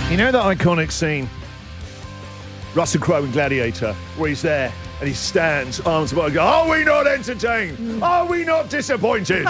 You know that iconic scene, Russell Crowe in Gladiator, where he's there and he stands, arms above, and goes, "Are we not entertained? Are we not disappointed?"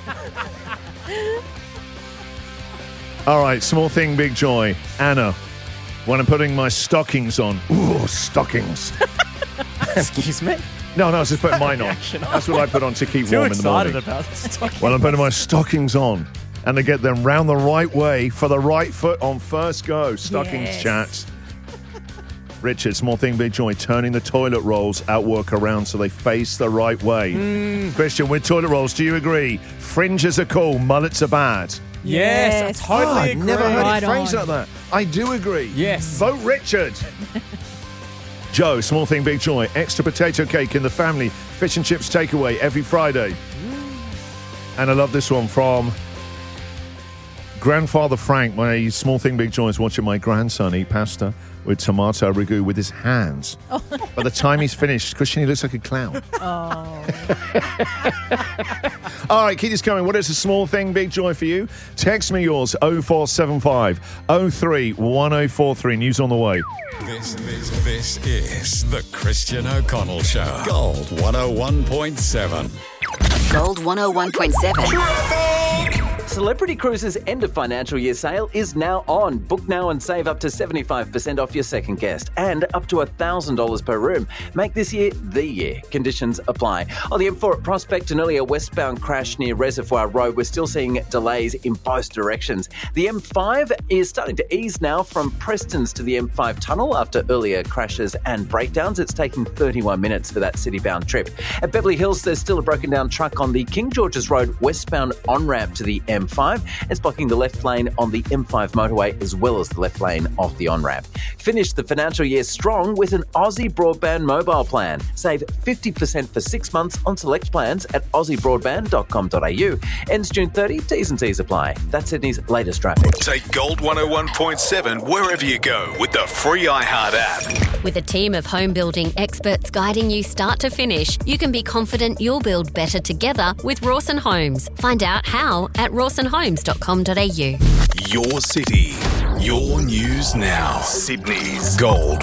All right, small thing, big joy. Anna, when I'm putting my stockings on. Ooh, stockings. Excuse me? No, I was just putting mine on. That's what I put on to keep warm in the morning. About the stockings. When I'm putting my stockings on and to get them round the right way for the right foot on first go. Stockings, chat. Richard, small thing, big joy, turning the toilet rolls outwork around so they face the right way. Christian, with toilet rolls, do you agree? Fringes are cool, mullets are bad. Yes, I totally agree. I've never heard Right it phrased on. like that. I do agree. Yes. Vote Richard. Joe, small thing, big joy, extra potato cake in the family, fish and chips takeaway every Friday. And I love this one from Grandfather Frank. My small thing, big joy is watching my grandson eat pasta with tomato ragu with his hands. By the time he's finished, Christian, he looks like a clown. All right, keep this coming. What is a small thing, big joy for you? Text me yours, 0475 03 1043. News on the way. This is the Christian O'Connell Show. Gold 101.7. Gold 101.7. Celebrity Cruises' end of financial year sale is now on. Book now and save up to 75% off your second guest and up to $1,000 per room. Make this year the year. Conditions apply. On the M4 at Prospect, an earlier westbound crash near Reservoir Road. We're still seeing delays in both directions. The M5 is starting to ease now from Prestons to the M5 tunnel after earlier crashes and breakdowns. It's taking 31 minutes for that city-bound trip. At Beverly Hills, there's still a broken down truck on the King George's Road westbound on-ramp to the M5. It's blocking the left lane on the M5 motorway as well as the left lane off the on-ramp. Finish the financial year strong with an Aussie Broadband mobile plan. Save 50% for 6 months on select plans at aussiebroadband.com.au. Ends June 30. T's and C's apply. That's Sydney's latest traffic. Take Gold 101.7 wherever you go with the free iHeart app. With a team of home building experts guiding you start to finish, you can be confident you'll build better together with Rawson Homes. Find out how at rawsonhomes.com.au. Your city, your news now. Sydney's Gold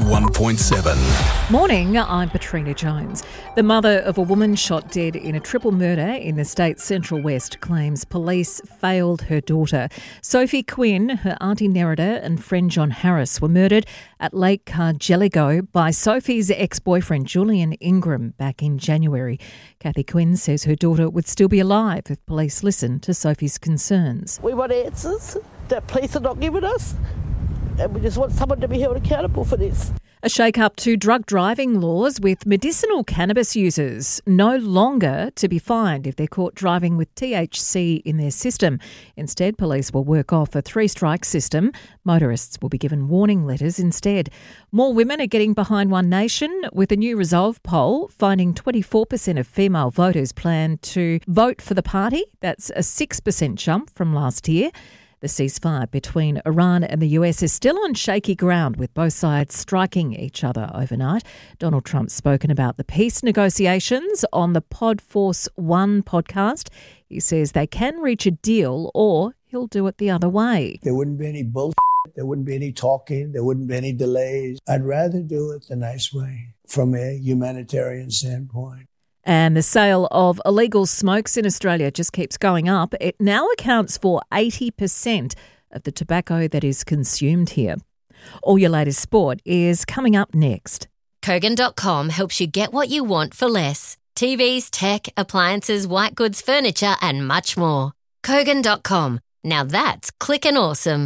101.7. Morning, I'm Patrina Jones. The mother of a woman shot dead in a triple murder in the state's Central West claims police failed her daughter. Sophie Quinn, her auntie Nerida and friend John Harris were murdered at Lake Cargelligo by Sophie's ex-boyfriend Julian Ingram back in January. Kathy Quinn says her daughter would still be alive if police listened to Sophie's concerns. We want answers that police are not giving us, and we just want someone to be held accountable for this. A shake-up to drug driving laws with medicinal cannabis users no longer to be fined if they're caught driving with THC in their system. Instead, police will work off a 3-strike system. Motorists will be given warning letters instead. More women are getting behind One Nation with a new Resolve poll finding 24% of female voters plan to vote for the party. That's a 6% jump from last year. The ceasefire between Iran and the US is still on shaky ground, with both sides striking each other overnight. Donald Trump's spoken about the peace negotiations on the Podforce One podcast. He says they can reach a deal or he'll do it the other way. There wouldn't be any bullshit. There wouldn't be any talking. There wouldn't be any delays. I'd rather do it the nice way from a humanitarian standpoint. And the sale of illegal smokes in Australia just keeps going up. It now accounts for 80% of the tobacco that is consumed here. All your latest sport is coming up next. Kogan.com helps you get what you want for less. TVs, tech, appliances, white goods, furniture and much more. Kogan.com. Now that's clickin' awesome.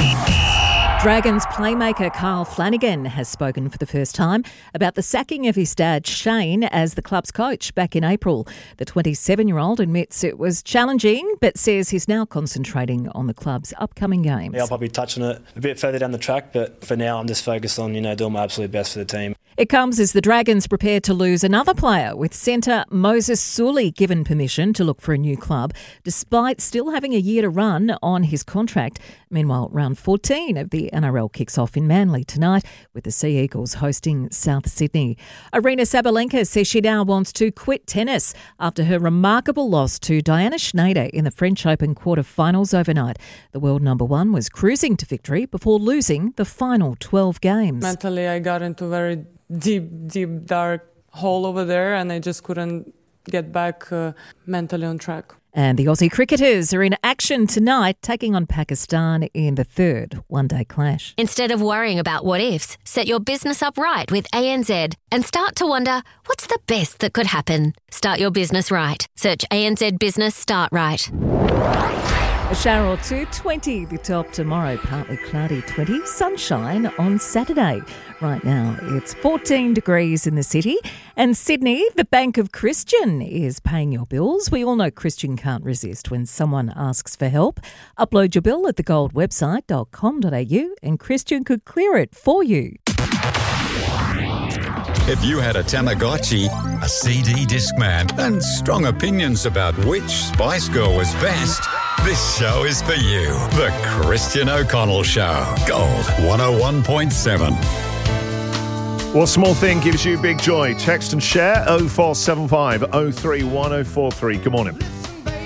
Dragons playmaker Carl Flanagan has spoken for the first time about the sacking of his dad Shane as the club's coach back in April. The 27-year-old admits it was challenging but says he's now concentrating on the club's upcoming games. Yeah, I'll probably touch on it a bit further down the track, but for now I'm just focused on, doing my absolute best for the team. It comes as the Dragons prepare to lose another player, with centre Moses Suli given permission to look for a new club, despite still having a year to run on his contract. Meanwhile, round 14 of the NRL kicks off in Manly tonight, with the Sea Eagles hosting South Sydney. Aryna Sabalenka says she now wants to quit tennis after her remarkable loss to Diana Schneider in the French Open quarter-finals overnight. The world number one was cruising to victory before losing the final 12 games. Mentally, I got into very deep, dark hole over there, and I just couldn't get back mentally on track. And the Aussie cricketers are in action tonight, taking on Pakistan in the third one-day clash. Instead of worrying about what ifs, set your business up right with ANZ and start to wonder, what's the best that could happen? Start your business right. Search ANZ Business Start Right. A shower or two, 20 the top tomorrow, partly cloudy 20, sunshine on Saturday. Right now it's 14 degrees in the city. And Sydney, the Bank of Christian is paying your bills. We all know Christian can't resist when someone asks for help. Upload your bill at thegoldwebsite.com.au and Christian could clear it for you. If you had a Tamagotchi, a CD Discman, and strong opinions about which Spice Girl was best, this show is for you. The Christian O'Connell Show. Gold 101.7. What small thing gives you big joy? Text and share 0475 03 1043. Good morning.